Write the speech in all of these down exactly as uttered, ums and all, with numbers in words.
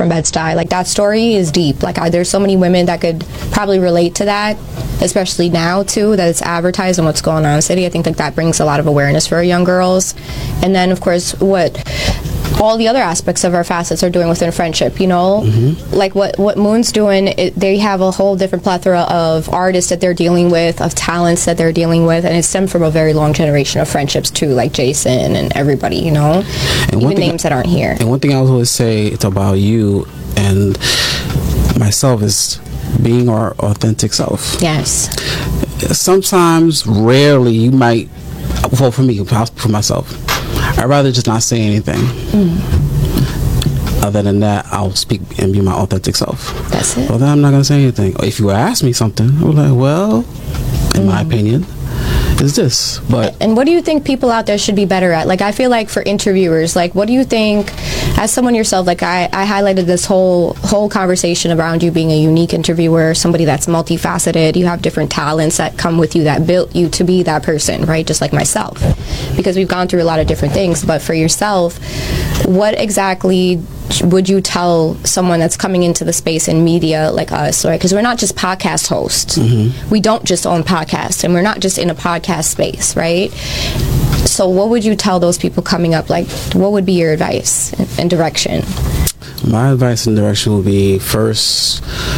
from Bed-Stuy. Like, that story is deep. Like, I, there's so many women that could probably relate to that, especially now, too, that it's advertised and what's going on in the city. I think like that brings a lot of awareness for our young girls. And then, of course, what all the other aspects of our facets are doing within friendship, you know? Mm-hmm. Like what, what Moon's doing, it, they have a whole different plethora of artists that they're dealing with, of talents that they're dealing with, and it stemmed from a very long generation of friendships, too, like Jason and everybody, you know? And even names that aren't here. And one thing I always say it's about you and myself is being our authentic self. Yes. Sometimes, rarely, you might, well, for me, for myself, I'd rather just not say anything. Mm. Other than that, I'll speak and be my authentic self. That's it. Well, then I'm not going to say anything. If you ask me something, I'm like, well, in mm. my opinion, is this. But and what do you think people out there should be better at? Like, I feel like for interviewers, like, what do you think, as someone yourself, like I, I highlighted this whole whole conversation around you being a unique interviewer, somebody that's multifaceted, you have different talents that come with you that built you to be that person, right? Just like myself, because we've gone through a lot of different things. But for yourself, what exactly would you tell someone that's coming into the space in media like us, right? Because we're not just podcast hosts. Mm-hmm. We don't just own podcasts, and we're not just in a podcast space, right? So what would you tell those people coming up? Like, what would be your advice and direction? My advice and direction would be, first,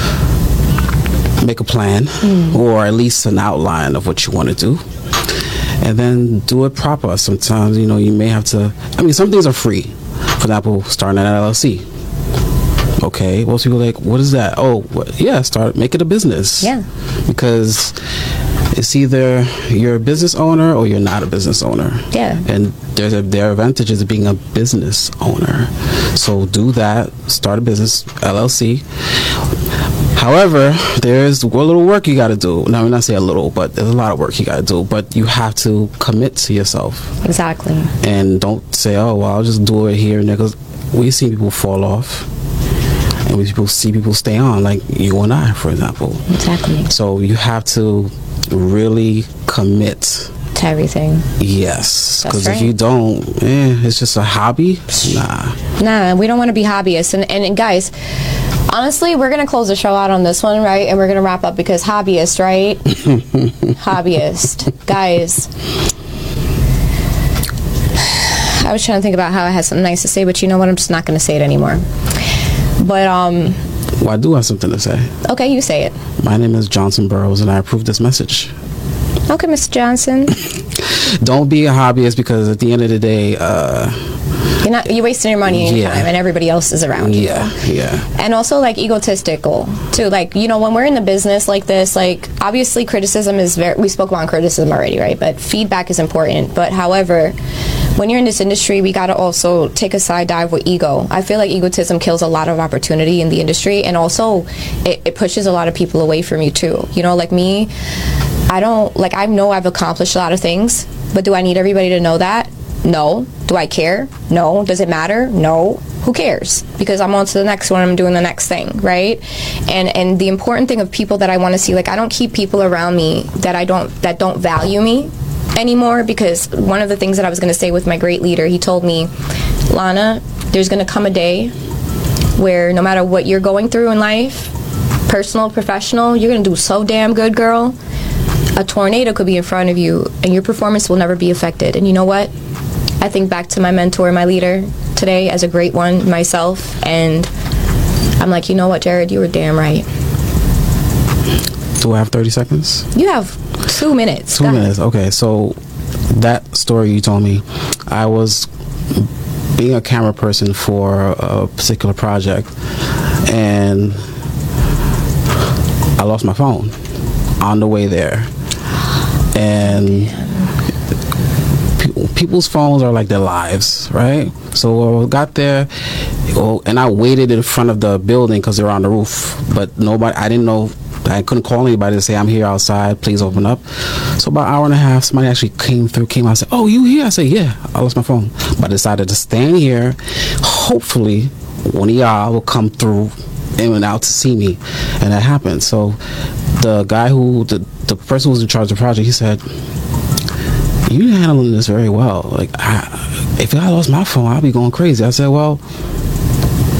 make a plan, mm. or at least an outline of what you want to do. And then do it proper. Sometimes, you know, you may have to, I mean, some things are free. For example, starting an L L C. Okay, most people are like, what is that? Oh, what? Yeah, start, make it a business. Yeah. Because it's either you're a business owner or you're not a business owner. Yeah. And there's a, there are advantages of being a business owner. So do that, start a business, L L C. However, there's a little work you got to do. Now, I'm not saying a little, but there's a lot of work you got to do. But you have to commit to yourself. Exactly. And don't say, oh, well, I'll just do it here and there. Because we've seen people fall off. And we people see people stay on, like you and I, for example. Exactly. So you have to really commit to everything. Yes, because right. if you don't, eh, it's just a hobby. Nah, nah, we don't want to be hobbyists. And, and, and guys, honestly, we're gonna close the show out on this one, right? And we're gonna wrap up because hobbyist, right? Hobbyist, guys. I was trying to think about how I had something nice to say, but you know what? I'm just not gonna say it anymore. But um. Well, I do have something to say. Okay, you say it. My name is Johnson Burroughs, and I approve this message. Okay, Mister Johnson. Don't be a hobbyist, because at the end of the day, uh, you're not you're wasting your money and your yeah. time, and everybody else is around you. Yeah, yeah. And also, like, egotistical too. Like, you know, when we're in the business like this, like, obviously criticism is very. We spoke about criticism already, right? But feedback is important. But however, when you're in this industry, we got to also take a side dive with ego. I feel like egotism kills a lot of opportunity in the industry, and also it, it pushes a lot of people away from you too. You know, like me, I don't, like, I know I've accomplished a lot of things, but do I need everybody to know that? No. Do I care? No. Does it matter? No. Who cares? Because I'm on to the next one, I'm doing the next thing, right? And and the important thing of people that I want to see, like, I don't keep people around me that I don't, that don't value me anymore, because one of the things that I was going to say with my great leader, he told me, Lana, there's going to come a day where no matter what you're going through in life, personal, professional, you're going to do so damn good, girl. A tornado could be in front of you and your performance will never be affected. And you know what? I think back to my mentor, my leader today as a great one myself, and I'm like, you know what, Jared, you were damn right. Do I have thirty seconds? You have two minutes. Two Go minutes. Ahead. Okay, so that story you told me, I was being a camera person for a particular project, and I lost my phone on the way there. And pe- people's phones are like their lives, right? So I got there, and I waited in front of the building because they were on the roof, but nobody, I didn't know, I couldn't call anybody to say, I'm here outside, please open up. So about an hour and a half, somebody actually came through, came out and said, oh, you here? I said, yeah, I lost my phone. But I decided to stand here. Hopefully, one of y'all will come through in and out to see me. And that happened. So the guy who, the, the person who was in charge of the project, he said, you're handling this very well. Like, I, if I lost my phone, I'll be going crazy. I said, well,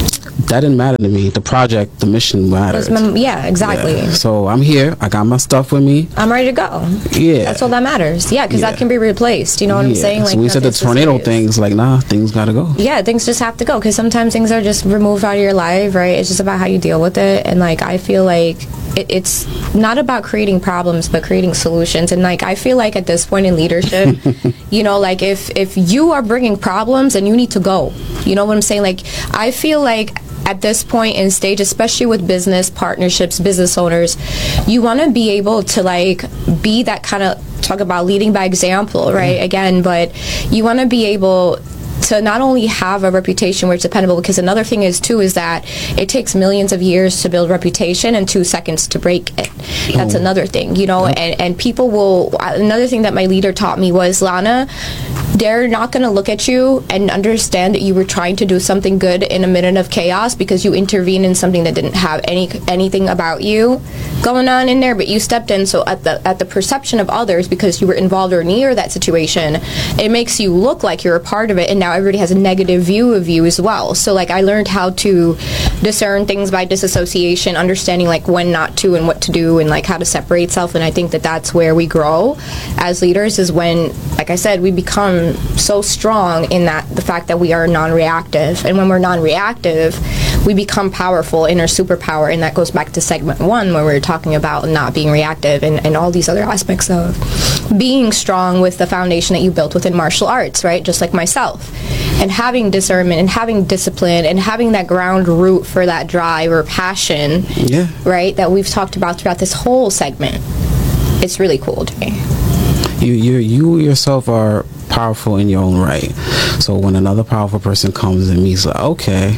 that didn't matter to me. The project, the mission mattered. My, yeah, exactly. Yeah. So I'm here. I got my stuff with me. I'm ready to go. Yeah. That's all that matters. Yeah, because yeah. that can be replaced. You know what yeah. I'm saying? So like, we said the tornado things, like, nah, things got to go. Yeah, things just have to go, because sometimes things are just removed out of your life, right? It's just about how you deal with it. And, like, I feel like it, it's not about creating problems, but creating solutions. And, like, I feel like at this point in leadership, you know, like, if, if you are bringing problems, then you need to go. You know what I'm saying? Like, I feel like at this point in stage, especially with business partnerships, business owners, you want to be able to, like, be that kind of, talk about leading by example, right? Mm. Again, but you want to be able to not only have a reputation where it's dependable, because another thing is too is that it takes millions of years to build reputation and two seconds to break it. That's oh. another thing, you know. Yep. and and people will, another thing that my leader taught me was, Lana, they're not going to look at you and understand that you were trying to do something good in a minute of chaos because you intervened in something that didn't have any anything about you going on in there, but you stepped in. So at the at the perception of others, because you were involved or near that situation, it makes you look like you're a part of it, and now everybody has a negative view of you as well. So, like, I learned how to discern things by disassociation, understanding, like, when not to and what to do, and, like, how to separate self. And I think that that's where we grow as leaders, is when, like I said, we become so strong in that the fact that we are non-reactive. And when we're non-reactive, we become powerful in our superpower. And that goes back to segment one, where we were talking about not being reactive, and, and all these other aspects of being strong with the foundation that you built within martial arts, right? Just like myself. And having discernment and having discipline and having that ground root for that drive or passion, yeah. right, that we've talked about throughout this whole segment. It's really cool to me. You, you, you yourself are powerful in your own right. So when another powerful person comes and meets, like, okay,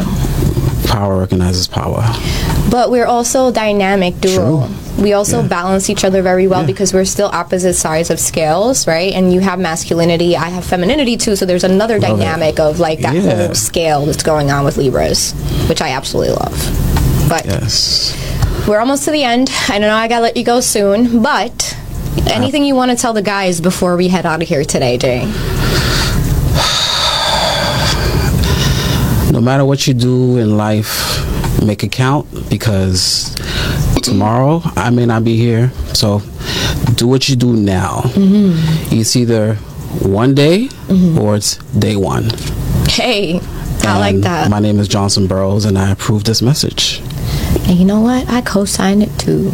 hmm. power recognizes power. But we're also dynamic duo. True. We also yeah. balance each other very well, yeah. because we're still opposite sides of scales, right? And you have masculinity, I have femininity too, so there's another love dynamic it. Of like that yeah. whole scale that's going on with Libras, which I absolutely love. But yes. we're almost to the end. I know I gotta let you go soon, but anything you want to tell the guys before we head out of here today, Jay? No matter what you do in life, make it count, because tomorrow I may not be here. So do what you do now. Mm-hmm. It's either one day mm-hmm. or it's day one. Hey, and I like that. My name is Johnson Burroughs, and I approve this message. And you know what? I co-signed it too.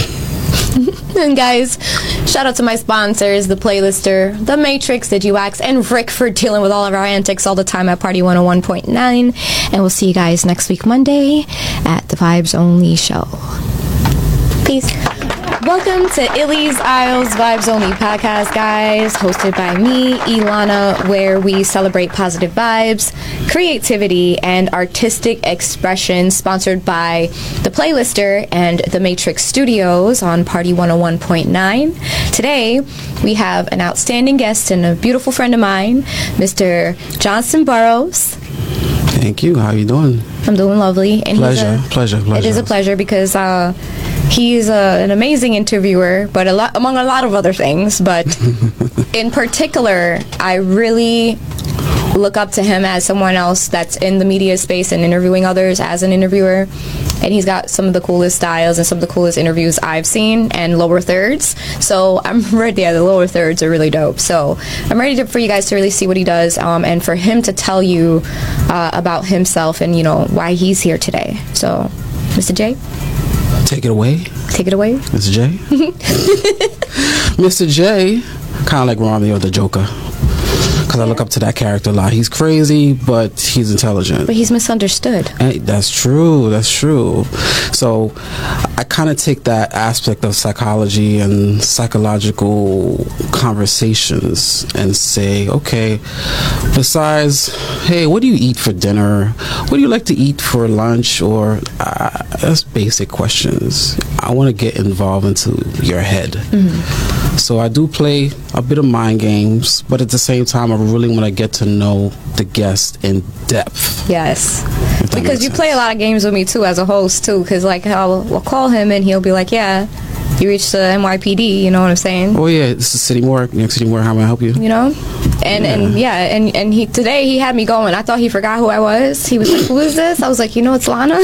And guys, shout out to my sponsors, The Playlister, The Matrix, Digiwax, and Rick for dealing with all of our antics all the time at Party one oh one point nine. And we'll see you guys next week, Monday, at the Vibes Only Show. Peace. Welcome to Illy's Isles Vibes Only podcast, guys, hosted by me, Ilana, where we celebrate positive vibes, creativity, and artistic expression, sponsored by The Playlister and The Matrix Studios on Party one oh one point nine. Today, we have an outstanding guest and a beautiful friend of mine, Mister Johnson Burroughs. Thank you. How are you doing? I'm doing lovely. And pleasure, a, pleasure, pleasure. It is a pleasure, because uh, he's uh, an amazing interviewer, but a lot, among a lot of other things. But in particular, I really look up to him as someone else that's in the media space and interviewing others as an interviewer. And he's got some of the coolest styles and some of the coolest interviews I've seen, and lower thirds. So I'm ready. Yeah, the lower thirds are really dope. So I'm ready to, for you guys to really see what he does, um, and for him to tell you uh, about himself and, you know, why he's here today. So, Mister J? Take it away. Take it away. Mister J? Mister J, kind of like Romeo the Joker. Because I look up to that character a lot. He's crazy, but he's intelligent. But he's misunderstood. Hey, that's true. That's true. So I kind of take that aspect of psychology and psychological conversations and say, okay, besides, hey, what do you eat for dinner? What do you like to eat for lunch? Or uh, that's basic questions. I want to get involved into your head. Mm-hmm. So I do play a bit of mind games, but at the same time, I really want to get to know the guest in depth. Yes. Because you sense. Play a lot of games with me, too, as a host, too. Because, like, I'll, I'll call him, and he'll be like, yeah, you reached the N Y P D, you know what I'm saying? Oh, yeah, this is City Morgue, New York City Morgue. How may I help you? You know? And Yeah. and yeah, and and he today he had me going. I thought he forgot who I was. He was like, "Who is this?" I was like, "You know, it's Lana."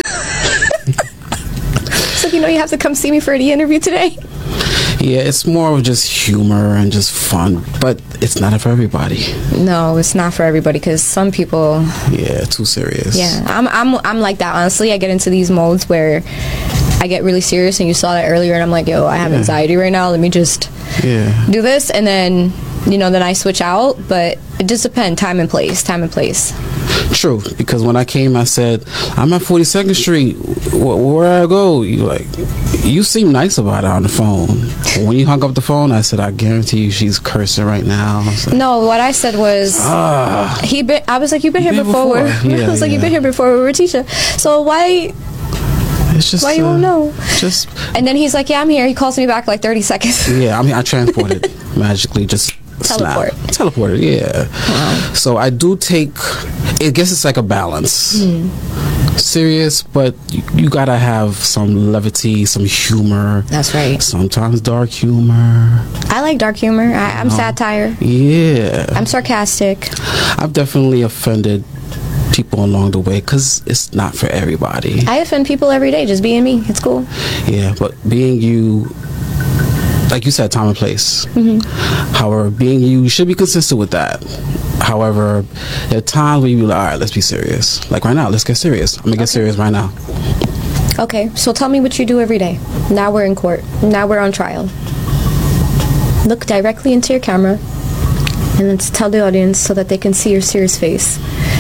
So you know, you have to come see me for the interview today. Yeah, it's more of just humor and just fun, but it's not for everybody. No, it's not for everybody because some people. Yeah, too serious. Yeah, I'm I'm I'm like that. Honestly, I get into these modes where I get really serious, and you saw that earlier, and I'm like, yo, I have Yeah. anxiety right now. Let me just Yeah. do this, and then you know, then I switch out. But it just depends, time and place, time and place. True, because when I came, I said, I'm at forty-second Street. Where, where I go? You like, you seem nice about it on the phone. When you hung up the phone, I said, I guarantee you she's cursing right now. I was like, No, what I said was ah, he been. I was like, you've been here Been before. before. Yeah, I was like, yeah. you've been here before with Retisha. So why? it's just Why you uh, won't know? Just And then he's like, yeah, I'm here. He calls me back like thirty seconds. yeah. I mean, I transported magically. Just Teleport. Snap. Teleported. Yeah. Wow. So I do take. I guess it's like a balance. Hmm. Serious, but you, you gotta have some levity, some humor. That's right. Sometimes dark humor. I like dark humor. I, I'm Oh. satire. Yeah. I'm sarcastic. I've definitely offended people along the way because it's not for everybody. I offend people every day just being me. It's cool. Yeah, but being you, like you said, time and place. Mm-hmm. However, being you, you should be consistent with that. However, there are times where you be like, all right, let's be serious. Like right now, let's get serious. I'm gonna get serious right now. Okay, so tell me what you do every day. Now we're in court. Now we're on trial. Look directly into your camera and then tell the audience so that they can see your serious face.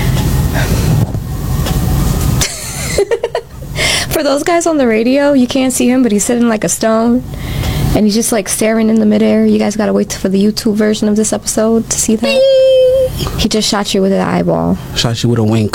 For those guys on the radio, you can't see him, but he's sitting like a stone. And he's just like staring in the midair. You guys gotta wait for the YouTube version of this episode to see that. He just shot you with an eyeball. Shot you with a wink.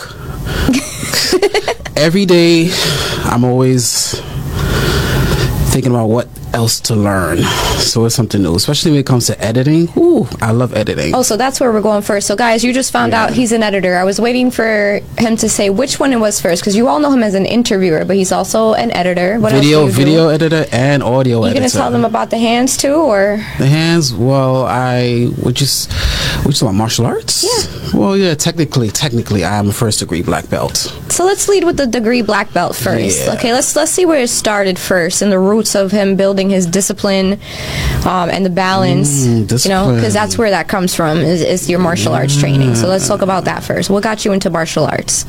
Every day, I'm always thinking about what else to learn. So it's something new, especially when it comes to editing. Ooh, I love editing. Oh, so that's where we're going first. So, guys, you just found Yeah. out he's an editor. I was waiting for him to say which one it was first, because you all know him as an interviewer, but he's also an editor. What video, else do you video editor, and audio Do? You editor. gonna tell them about the hands too, or The hands, well, I would just, would you talk about martial arts? Yeah. Well, yeah, technically, technically, I am a first degree black belt. so? Let's lead with the degree black belt first. Yeah. Okay, let's let's see where it started first, and the roots of him building his discipline, um, and the balance. Mm, you know, discipline. because that's where that comes from is, is your martial arts training. So let's talk about that first. What got you into martial arts?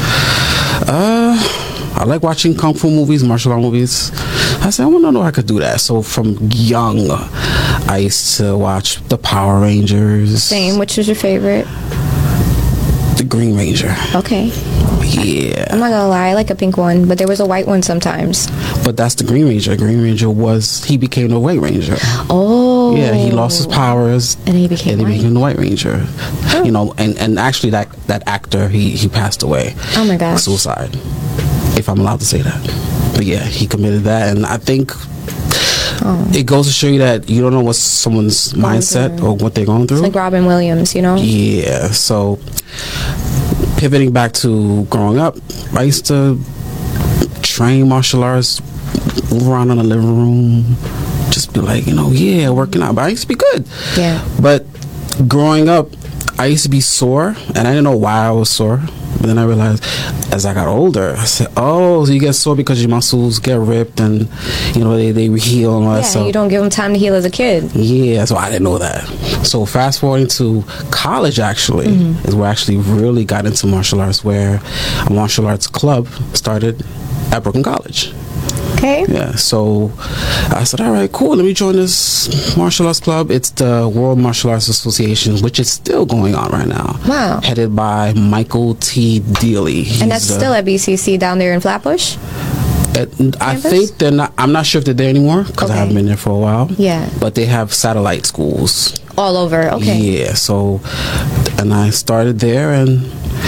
Uh, I like watching kung fu movies, martial art movies. I said, I want to know if I could do that. So from young, I used to watch the Power Rangers. Same. Which is your favorite? The Green Ranger. Okay. Yeah. I'm not gonna lie, I like a pink one, but there was a white one sometimes. But that's the Green Ranger. Green Ranger was, he became the White Ranger. Oh. Yeah, he lost his powers. And he became and he white. became the White Ranger. You know, and, and actually that, that actor, he, he passed away. Oh my gosh. Suicide. If I'm allowed to say that. But yeah, he committed that. And I think Oh. it goes to show you that you don't know what someone's mindset through. or what they're going through. It's like Robin Williams, you know? Yeah, so pivoting back to growing up, I used to train martial arts, move around in the living room, just be like, you know, yeah, working out. But I used to be good. Yeah. But growing up, I used to be sore, and I didn't know why I was sore. But then I realized as I got older, I said, oh, so you get sore because your muscles get ripped and, you know, they, they heal and all that Yeah, stuff. you don't give them time to heal as a kid. Yeah, so I didn't know that. So fast forwarding to college, actually, Mm-hmm. is where I actually really got into martial arts, where a martial arts club started at Brooklyn College. Okay. Yeah, so I said, all right, cool, let me join this martial arts club. It's the World Martial Arts Association, which is still going on right now. Wow. Headed by Michael T. Dealey. He's, And that's uh, still at B C C down there in Flatbush? Uh, I Campus? think they're not. I'm not sure if they're there anymore because I Okay. haven't been there for a while. Yeah. But they have satellite schools. All over. Okay. Yeah. So, and I started there, and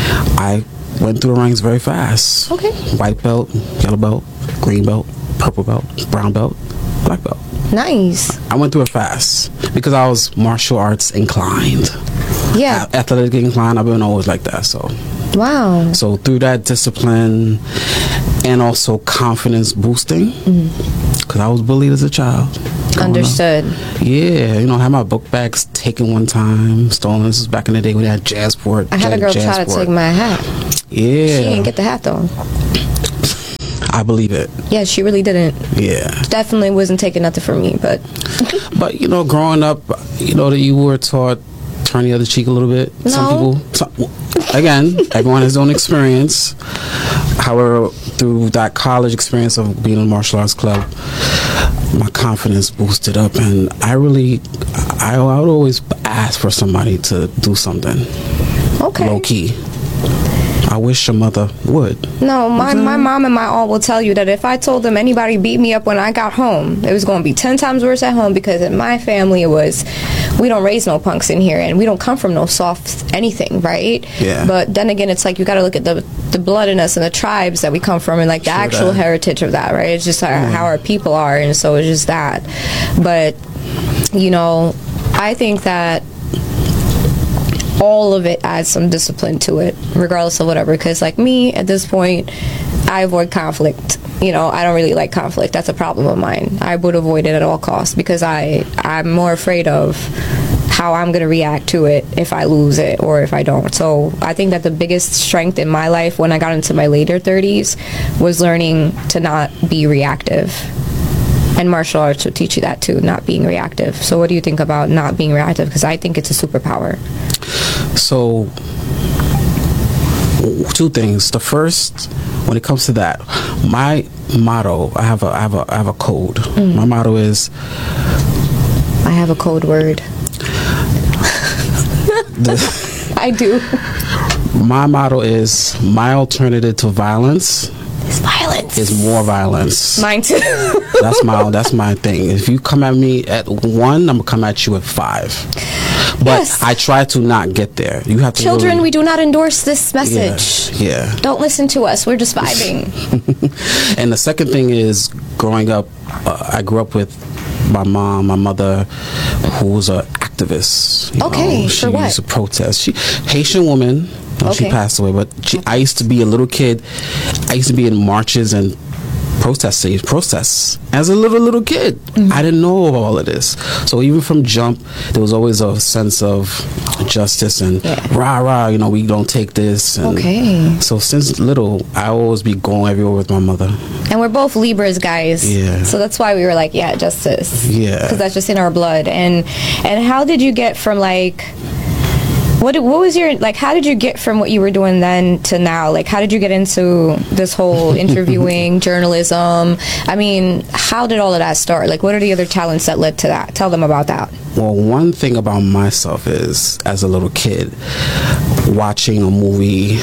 I went through the ranks very fast. Okay. White belt, yellow belt, green belt, purple belt, brown belt, black belt. Nice. I went through it fast because I was martial arts inclined, Yeah. athletic inclined. I've been always like that. So. Wow. So through that discipline and also confidence boosting, because I was bullied as a child. growing Understood. up. Yeah, you know, I had my book bags taken one time, stolen. This was back in the day when they had Jazzport. I had a girl try to take my hat. Yeah. She didn't get the hat though. I believe it. Yeah, she really didn't. Yeah. Definitely wasn't taking nothing from me, but. But, you know, growing up, you know, that you were taught turn the other cheek a little bit. No. Some people, some, again, everyone has their own experience. However, through that college experience of being in a martial arts club, my confidence boosted up, and I really, I, I would always ask for somebody to do something. Okay. Low key. I wish your mother would. No, my, my mom and my aunt will tell you that if I told them anybody beat me up when I got home, it was going to be ten times worse at home, because in my family it was, we don't raise no punks in here, and we don't come from no soft anything, right? Yeah. But then again, it's like you got to look at the the blood in us and the tribes that we come from, and like the Sure actual that. heritage of that, right? It's just how, Mm. how our people are, and so it's just that. But, you know, I think that all of it adds some discipline to it, regardless of whatever. Because like me, at this point, I avoid conflict. You know, I don't really like conflict. That's a problem of mine. I would avoid it at all costs, because I, I'm more afraid of how I'm going to react to it if I lose it or if I don't. So I think that the biggest strength in my life when I got into my later thirties was learning to not be reactive. And martial arts will teach you that too, not being reactive. So what do you think about not being reactive? Because I think it's a superpower. So, two things. The first, when it comes to that, my motto, I have a, I have a, I have a code. Mm. My motto is, I have a code word. the, I do. My motto is, my alternative to violence is violence. Is more violence. Mine too. That's my that's my thing. If you come at me at one, I'm gonna come at you at five. But yes. I try to not get there. You have to. Children, really, we do not endorse this message. Yeah. yeah. Don't listen to us. We're just vibing. And the second thing is, growing up, uh, I grew up with my mom, my mother, who was an activist. You okay, know, for she what? used to protest. She Haitian woman. No, okay. She passed away, but she, I used to be a little kid. I used to be in marches and protest stages, protests as a little little kid. Mm-hmm. I didn't know of all of this. So even from jump, there was always a sense of justice and yeah. rah rah. You know, we don't take this. And okay. So since little, I always be going everywhere with my mother. And we're both Libras, guys. Yeah. So that's why we were like, yeah, justice. Yeah. Because that's just in our blood. And and how did you get from like? What what was your, like, how did you get from what you were doing then to now? Like, how did you get into this whole interviewing, journalism? I mean, how did all of that start? Like, what are the other talents that led to that? Tell them about that. Well, one thing about myself is, as a little kid, watching a movie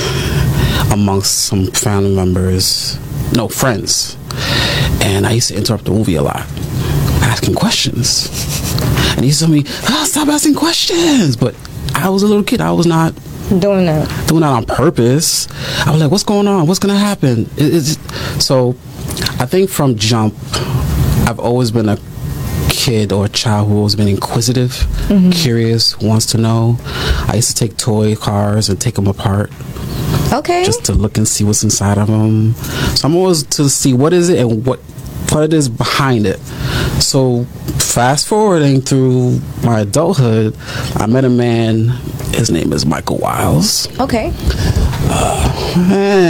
amongst some family members, no, friends, and I used to interrupt the movie a lot, asking questions. And he used to tell me, oh, stop asking questions. But I was a little kid. I was not doing that. Doing that on purpose. I was like, "What's going on? What's going to happen?" It, it's, so, I think from jump, I've always been a kid or a child who has been inquisitive, mm-hmm. curious, wants to know. I used to take toy cars and take them apart. Okay. Just to look and see what's inside of them. So I'm always to see what is it and what what it is behind it. So fast forwarding through my adulthood, I met a man. His name is Michael Wiles. Okay. Uh,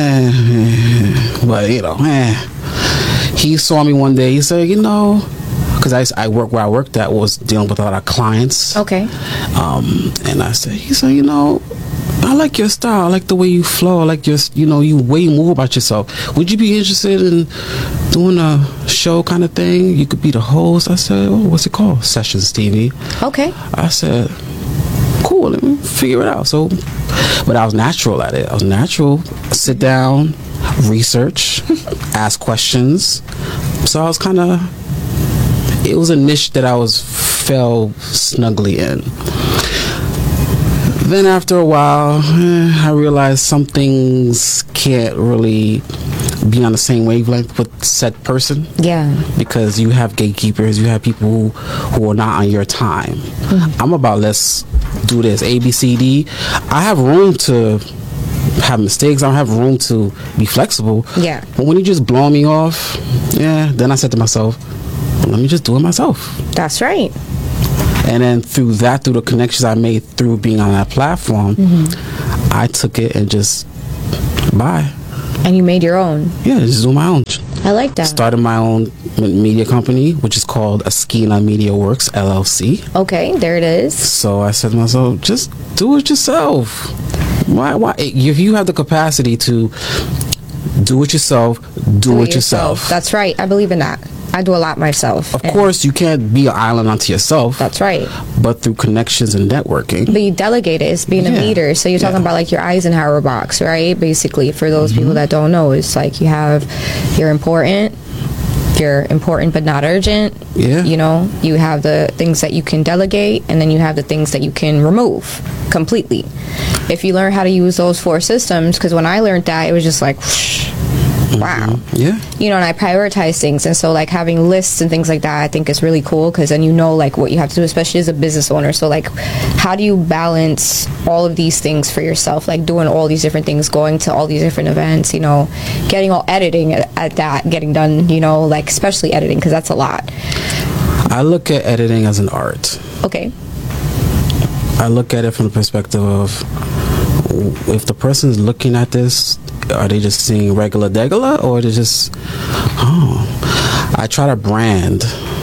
eh, but you know, eh. He saw me one day. He said, you know, because I, I work where I worked at was dealing with a lot of clients. Okay. Um, and I said, he said, you know, I like your style. I like the way you flow. I like your, you know, you way you move about yourself. Would you be interested in doing a show kind of thing? You could be the host. I said, oh, what's it called? Sessions T V. Okay. I said, cool, let me figure it out. So, but I was natural at it. I was natural. Sit down, research, ask questions. So I was kind of, it was a niche that I was fell snugly in. Then after a while, eh, I realized some things can't really be on the same wavelength with said person. Yeah. Because you have gatekeepers, you have people who, who are not on your time. Mm-hmm. I'm about, let's do this, A, B, C, D. I have room to have mistakes. I don't have room to be flexible. Yeah. But when you just blow me off, yeah, then I said to myself, let me just do it myself. That's right. And then through that, through the connections I made through being on that platform, mm-hmm. I took it and just bye. And you made your own. Yeah, just do my own. I like that. Started my own media company, which is called Askina Media Works L L C. Okay, there it is. So I said to myself, just do it yourself. Why? Why? If you have the capacity to do it yourself, do, do it, it yourself. yourself. That's right. I believe in that. I do a lot myself. Of course, you can't be an island unto yourself. That's right. But through connections and networking. But you delegate it. It's being yeah. a leader. So you're talking yeah. about like your Eisenhower box, right? Basically, for those mm-hmm. people that don't know, it's like you have, you're important, you're important but not urgent. Yeah. You know, you have the things that you can delegate, and then you have the things that you can remove completely. If you learn how to use those four systems, because when I learned that, it was just like, whoosh, wow. Mm-hmm. Yeah. You know, and I prioritize things. And so, like, having lists and things like that, I think is really cool, because then you know, like, what you have to do, especially as a business owner. So, like, how do you balance all of these things for yourself? Like, doing all these different things, going to all these different events, you know, getting all editing at, at that, getting done, you know, like, especially editing, because that's a lot. I look at editing as an art. Okay. I look at it from the perspective of, if the person's looking at this, are they just seeing regular degular, or are they just, oh, I try to brand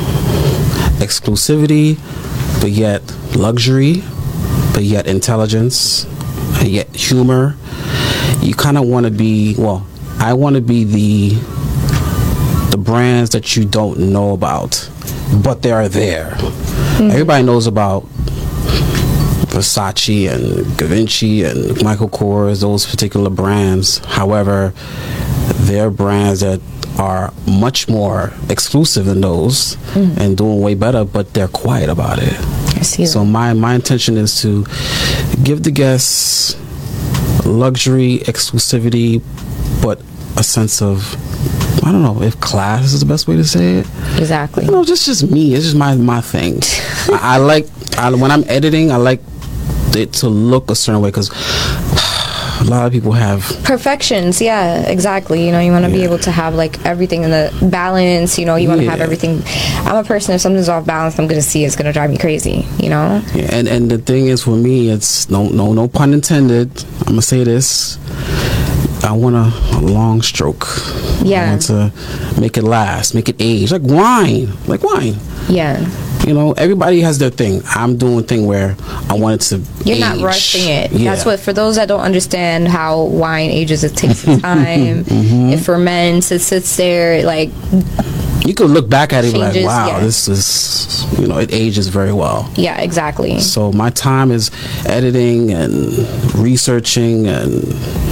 exclusivity, but yet luxury, but yet intelligence, but yet humor. You kind of want to be, well, I want to be the the brands that you don't know about, but they are there. Mm-hmm. Everybody knows about Versace and Givenchy and Michael Kors, those particular brands. However, they're brands that are much more exclusive than those mm. and doing way better, but they're quiet about it. I see so that. my my intention is to give the guests luxury, exclusivity, but a sense of, I don't know if class is the best way to say it. Exactly. You know, just just me. It's just my my thing. I, I like I, when I'm editing, I like it to look a certain way, because a lot of people have perfections. Yeah, exactly. You know, you want to yeah. be able to have like everything in the balance. You know, you want to yeah. have everything. I'm a person, if something's off balance, I'm gonna see it's gonna drive me crazy. You know. Yeah, and and the thing is, for me, it's no no no pun intended. I'm gonna say this. I want a, a long stroke. Yeah. I want to make it last, make it age, like wine, like wine. Yeah. You know, everybody has their thing. I'm doing a thing where I want it to You're age. not rushing it. Yeah. That's what, for those that don't understand how wine ages, it takes time. Mm-hmm. It ferments, it sits there, like... You could look back at it and be like, wow, yeah. this is, you know, it ages very well. Yeah, exactly. So my time is editing and researching, and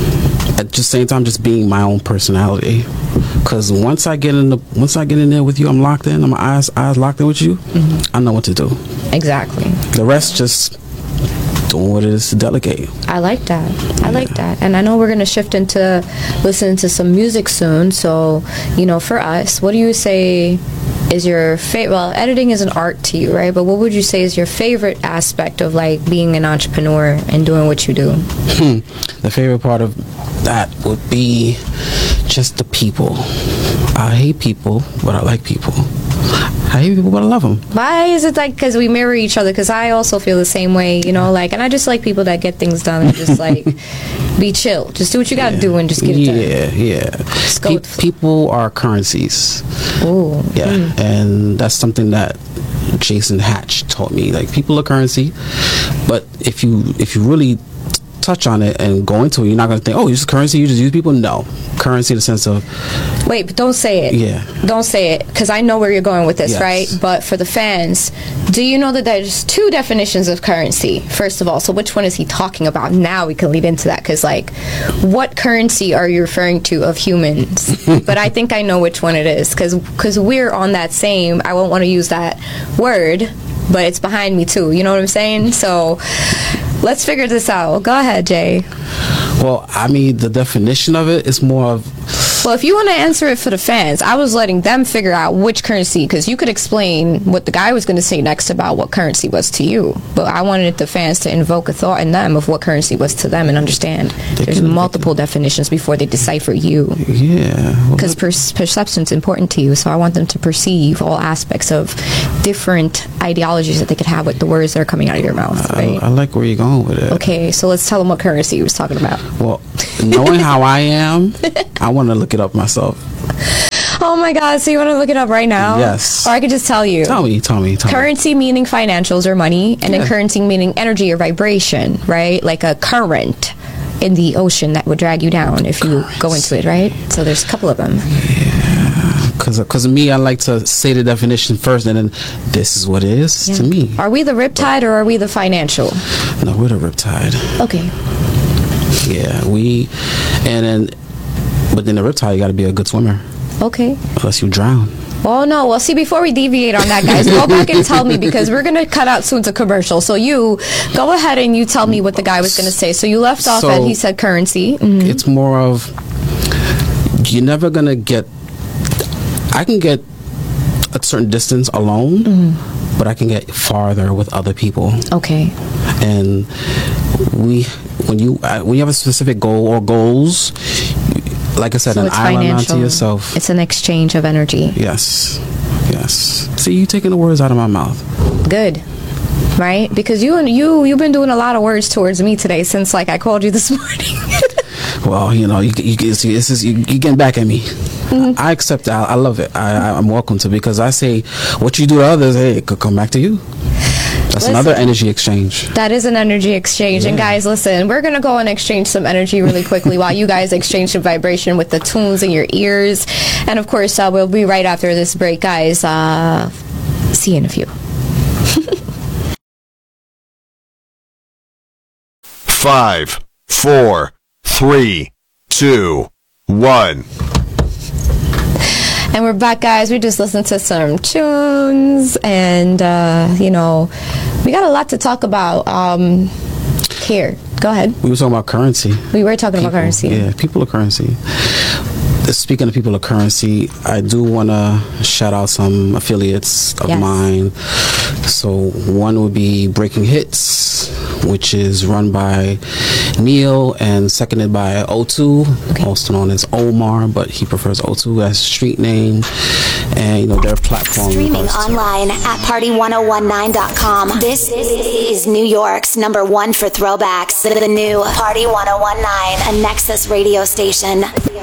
at the same time just being my own personality. Because once I get in the once I get in there with you, I'm locked in. I'm eyes eyes locked in with you. Mm-hmm. I know what to do. Exactly. The rest just doing what it is to delegate. I like that. I yeah. like that. And I know we're going to shift into listening to some music soon. So, you know, for us, what do you say is your favorite? Well, editing is an art to you, right? But what would you say is your favorite aspect of like being an entrepreneur and doing what you do? The favorite part of that would be just the people. I hate people, but I like people. I hate people, but I love them. Why is it like, because we mirror each other? Because I also feel the same way, you know, like, and I just like people that get things done and just like be chill. Just do what you got to yeah. do and just get it yeah, done. Yeah, yeah. Pe- people are currencies. Ooh. Yeah, mm. and that's something that Jason Hatch taught me. Like, people are currency, but if you if you really touch on it and go into it, you're not going to think, oh, you just currency, you just use people. No, currency in the sense of, wait, but don't say it. Yeah, don't say it, because I know where you're going with this. Yes. Right? But for the fans, do you know that there's two definitions of currency, first of all? So which one is he talking about? Now we can lead into that, because like, what currency are you referring to of humans? But I think I know which one it is, because because we're on that same, I won't want to use that word, but it's behind me too, you know what I'm saying? So let's figure this out. Go ahead, Jay. Well, I mean, the definition of it is more of Well, if you want to answer it for the fans, I was letting them figure out which currency, because you could explain what the guy was going to say next about what currency was to you. But I wanted the fans to invoke a thought in them of what currency was to them and understand They there's can- multiple definitions before they decipher you. Yeah. Well, Because per- perception's important to you, so I want them to perceive all aspects of different ideologies that they could have with the words that are coming out of your mouth, I, right? I like where you're going with it. Okay, so let's tell them what currency he was talking about. Well, knowing how I am, I want to look it up myself. Oh my God, so you want to look it up right now? Yes. Or I could just tell you. Tell me, tell me, tell me. Currency meaning financials or money, and then Yeah. currency meaning energy or vibration, right? Like a current in the ocean that would drag you down if you go into it, right? So there's a couple of them. Because because me, I like to say the definition first, and then this is what it is to me. Are we the riptide or are we the financial? No, we're the riptide. Okay. Yeah, we, and then, but then the riptide, you got to be a good swimmer, Okay. unless you drown. Oh no, well see, before we deviate on that, guys, go back and tell me, because we're going to cut out soon to commercial. So you go ahead and you tell me what the guy was going to say. So you left off So- at, he said currency. Mhm. It's more of, you're never gonna get. I can get a certain distance alone, Mm-hmm. but I can get farther with other people. Okay. And we, when you uh, when you have a specific goal or goals, like I said, So an it's island financial. unto yourself. It's an exchange of energy. Yes, yes. See, you taking the words out of my mouth. Good. Right? Because you and you you've been doing a lot of words towards me today since like I called you this morning. Well, you know, you you it's, it's, it's, you you getting back at me. Mm-hmm. I accept it. I, I love it. I, I I'm welcome to, because I say what you do to others, hey, it could come back to you. That's Listen. another energy exchange. That is an energy exchange. And guys, listen, we're going to go and exchange some energy really quickly while you guys exchange some vibration with the tunes in your ears. And of course, uh, we'll be right after this break, guys. Uh, see you in a few. Five, four, three, two, one. And we're back, guys. We just listened to some tunes, and uh, you know, we got a lot to talk about. Um, here, go ahead. We were talking about currency. We were talking about People, currency. Yeah, people of currency. Speaking of people of currency, I do want to shout out some affiliates of Yes. mine. So one would be Breaking Hits, which is run by Neil and seconded by O two, Okay. also known as Omar, but he prefers O two as street name. And you know, their platform Streaming goes to- online at party one oh one nine dot com. This is New York's number one for throwbacks. The new Party one oh one nine, a Nexus radio station.